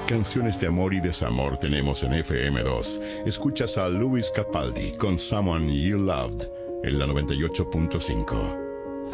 Canciones de amor y desamor tenemos en FM2. Escuchas a Luis Capaldi con Someone You Loved en la 98.5.